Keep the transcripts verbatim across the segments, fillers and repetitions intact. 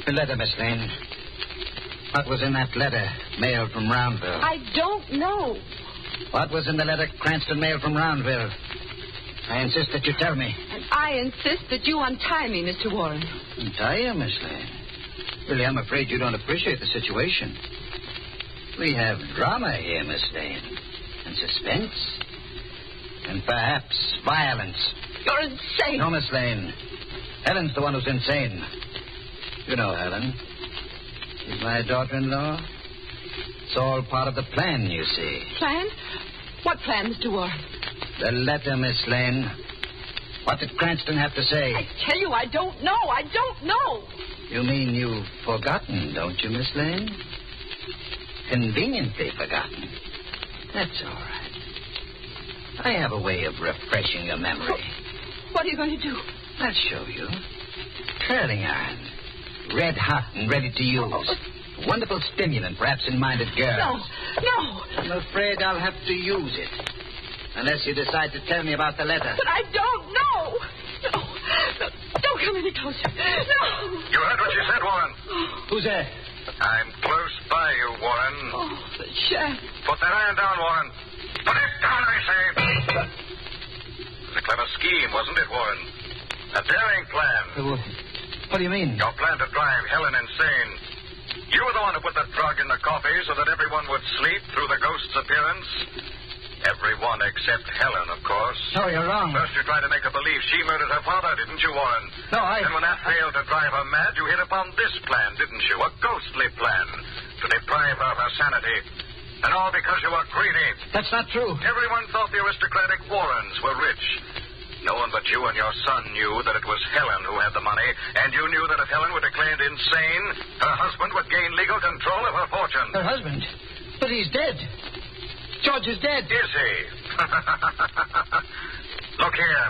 The letter, Miss Lane. What was in that letter mailed from Roundville? I don't know. What was in the letter Cranston mailed from Roundville? I insist that you tell me. And I insist that you untie me, Mister Warren. Untie you, Miss Lane? Really, I'm afraid you don't appreciate the situation. We have drama here, Miss Lane. And suspense. And perhaps violence. You're insane. No, Miss Lane. Helen's the one who's insane. You know Helen. She's my daughter-in-law. It's all part of the plan, you see. Plan? What plan, Mister Warren? The letter, Miss Lane. What did Cranston have to say? I tell you, I don't know. I don't know. You mean you've forgotten, don't you, Miss Lane? Conveniently forgotten. That's all right. I have a way of refreshing your memory. What are you going to do? I'll show you. Curling iron. Red hot and ready to use. Oh. A wonderful stimulant for absent-minded girls. No, no. I'm afraid I'll have to use it. Unless you decide to tell me about the letter. But I don't know. No. no. Don't come any closer. No. You heard what she said, Warren. Who's there? I'm close by you, Warren. Oh, the shaft. Put that iron down, Warren. Put it down, I say. It was a clever scheme, wasn't it, Warren? A daring plan. Uh, what do you mean? Your plan to drive Helen insane. You were the one who put the drug in the coffee so that everyone would sleep through the ghost's appearance. Everyone except Helen, of course. No, you're wrong. First you tried to make her believe she murdered her father, didn't you, Warren? No, I... And when that failed to drive her mad, you hit upon this plan, didn't you? A ghostly plan to deprive her of her sanity. And all because you were greedy. That's not true. Everyone thought the aristocratic Warrens were rich. No one but you and your son knew that it was Helen who had the money, and you knew that if Helen were declared insane, her husband would gain legal control of her fortune. Her husband? But he's dead. George is dead. Is he? Look here.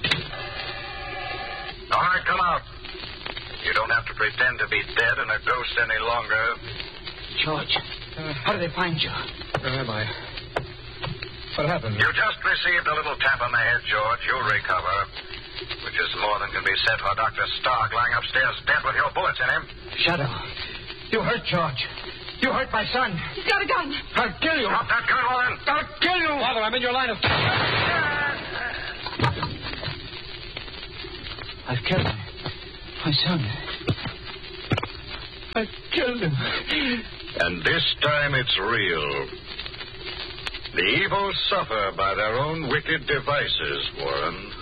All right, come out. You don't have to pretend to be dead and a ghost any longer. George, uh, how did they find you? Where am I? What happened? You just received a little tap on the head, George. You'll recover. Which is more than can be said for Doctor Stark lying upstairs dead with your bullets in him. Shadow, you hurt George. You hurt my son. He's got a gun. I'll kill you. Drop that gun, Warren. I'll kill you. Father, I'm in your line of... I've killed him. My son. I killed him. And this time it's real. The evil suffer by their own wicked devices, Warren.